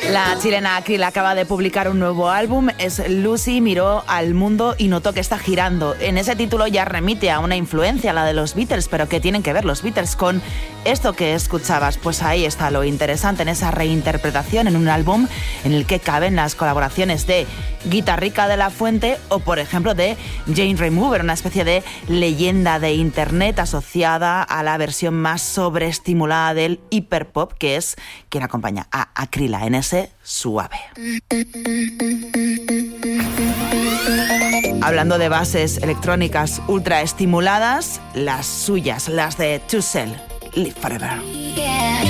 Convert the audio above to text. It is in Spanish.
La chilena Akril acaba de publicar un nuevo álbum, es Lucy miró al mundo y notó que está girando. En ese título ya remite a una influencia, la de los Beatles, pero ¿qué tienen que ver los Beatles con esto que escuchabas? Pues ahí está lo interesante, en esa reinterpretación en un álbum en el que caben las colaboraciones de Guitarrica de la Fuente o, por ejemplo, de Jane Remover, una especie de leyenda de internet asociada a la versión más sobreestimulada del hiperpop, que es quien acompaña a Akril en ese Suave. Hablando de bases electrónicas ultra estimuladas, las suyas, las de To Sell, Live Forever.